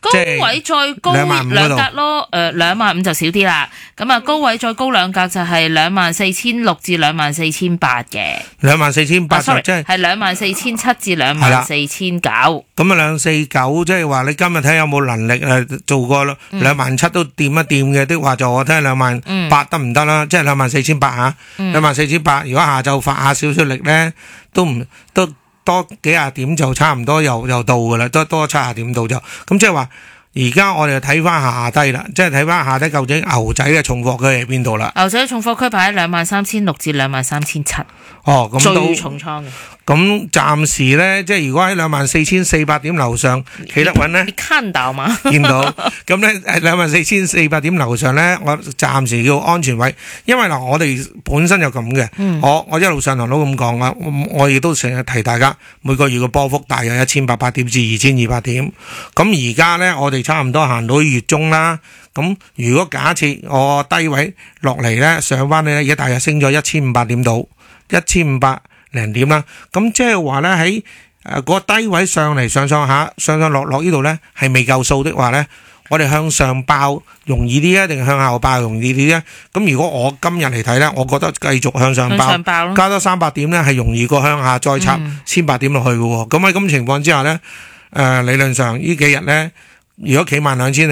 高位再高2格咯，25,000就少啲啦。咁啊，高位再高2格就係24,600至24,800嘅。 24,800即係 24,700至24,900。 咁啊，249即係話你今日睇下有冇能力做個27,000都掂一掂嘅的話，就我睇下28,000得唔得啦？即係24,800吓，24,800如果下晝發下少少力咧，都多幾廿點就差唔多又到噶啦，多70點到就咁，即係話而家我哋就睇翻下低啦，即係睇翻下低究竟牛仔嘅重貨區喺邊度啦。 牛仔嘅重貨區排喺23,600至23,700。 哦，咁都最重倉嘅。 咁暫時咧，即係如果喺24,400點樓上企得穩咧， 你看到嘛？ 見到咁咧，24,400點樓上咧，我暫時叫安全位，因為嗱，我哋本身就咁嘅，我一路上堂都咁講啊，我亦都成日提大家每個月嘅波幅大約1,800點至2,200點，咁而家咧我哋差唔多行到月中啦，咁如果假設我低位落嚟咧，上翻咧，而家大約升咗1,500點到1,500零點啦，咁即係話咧喺個低位上嚟上落呢度咧係未夠數的話咧，我哋向上爆容易啲啊，定向下爆容易啲咧？咁如果我今日嚟睇咧，我覺得繼續向上爆加多300點咧係容易過向下再插1,800點落去嘅喎。咁喺咁情況之下咧，理論上呢幾日咧，如果企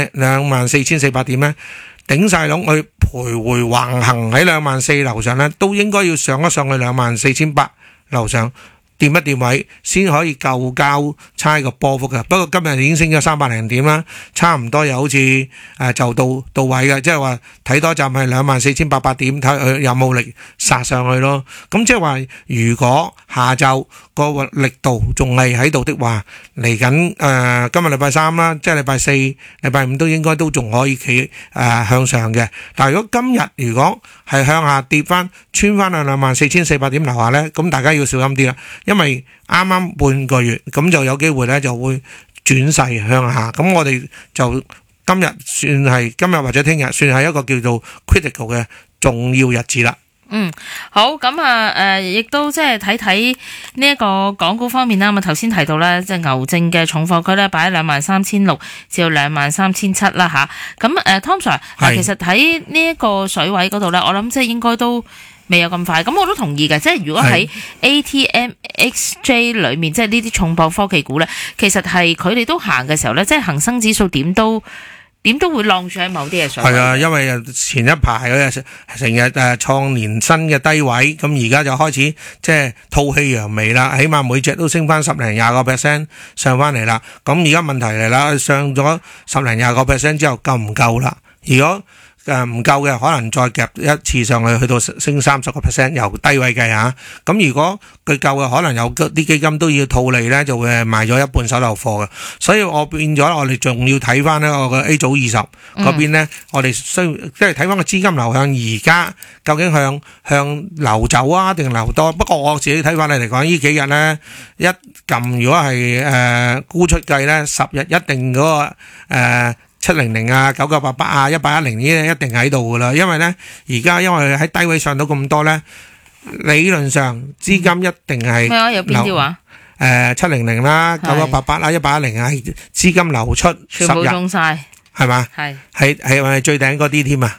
24,400點咧，頂晒籠去徘徊橫行喺24,000樓上咧，都應該要上一上去24,800樓上掂一掂位，先可以夠交差個波幅嘅。不過今日已經升咗300零點啦，差唔多又好似就到位嘅，即係話睇多站係24,800點，睇佢有冇力殺上去咯。咁即係話，如果下晝個力度仲係喺度的話，嚟緊今日禮拜3啦，即係禮拜4、禮拜5都應該都仲可以企向上嘅。但係如果今日如果係向下跌翻，穿翻去24,400點樓下咧，咁大家要小心啲啦，因為啱啱半個月咁就有機會咧就會轉勢向下。咁我哋就今日或者聽日算係一個叫做 critical 嘅重要日子啦。 好，咁啊，亦都即係睇呢一個港股方面啦。咁啊，頭先提到咧，即係牛證嘅重貨區咧，擺喺23,600至到23,700啦吓。咁Tom Sir，其實喺呢一個水位嗰度咧，我諗即係應該都未有咁快。咁我都同意嘅，即係如果喺 ATMXJ 裏面，即係呢啲重磅科技股咧，其實係佢哋都行嘅時候咧，即係恒生指數點都會晾住喺某啲嘅上。係啊，因為前一排佢成日創年新嘅低位，咁而家就開始即係吐氣揚眉啦，起碼每隻都升翻10零20% 上翻嚟啦。咁而家問題嚟啦，上咗10零20% 之後夠唔夠啦？如果唔夠嘅，可能再夾一次上去到升30%，由低位計下。咁如果佢夠嘅，可能有啲基金都要套利咧，就會賣咗一半手頭貨嘅。所以我變咗，我哋仲要睇翻咧我個 A 組20嗰邊咧，我哋需要即係睇翻個資金流向而家究竟向流走啊，定流多？不過我自己睇翻嚟講，呢幾日咧一撳，如果係沽出計咧，10日一定嗰個700啊、9988啊、1810呢啲一定喺度噶啦，因為咧而家因為喺低位上到咁多咧，理論上資金一定係咩話？有邊啲話 ？700啦、9988啦、1810啊，係資金流出10日， 全部中晒， 係嘛？係咪最頂嗰啲添啊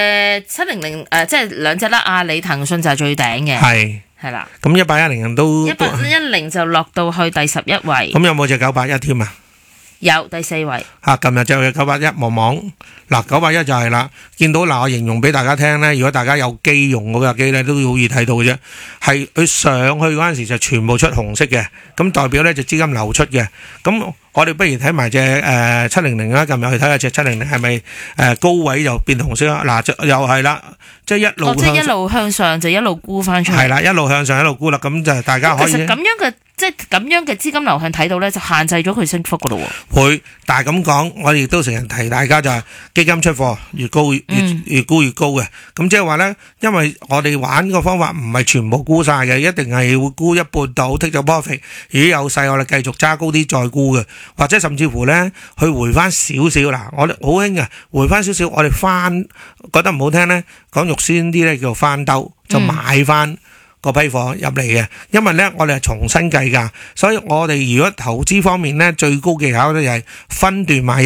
？700即係兩隻啦，阿里、騰訊就係最頂嘅，係啦。 咁1810都 1810就落到去第11位。 咁有冇隻981添啊？ 有第4位。 琴日就有981望嗱，981就係啦。見到嗱，我形容俾大家聽咧，如果大家有機用嗰架機咧，都好易睇到嘅啫。係佢上去嗰陣時就全部出紅色嘅，咁代表咧就資金流出嘅。咁我哋不如睇埋隻700啦，今日去睇下隻700係咪高位就變紅色啦？嗱，又係啦，即係一路向上就一路沽翻出嚟。 係啦，一路向上一路沽啦，咁就大家可以。 其實咁樣嘅資金流向睇到咧，就限制咗佢升幅噶咯喎。 會，但係咁講，我哋亦都成日提大家就係基金出貨越高越沽越高嘅。咁即係話咧，因為我哋玩個方法唔係全部沽晒嘅，一定係會沽一半到剔咗 profit。如果有勢，我哋繼續揸高啲再沽嘅，或者甚至乎咧去回翻少少啦。我哋好興嘅，回翻少少，我哋翻覺得唔好聽咧，講肉酸啲咧叫做翻兜，就買翻個批貨入嚟嘅，因為咧我哋係重新計價，所以我哋如果投資方面咧最高技巧咧就係分段買入。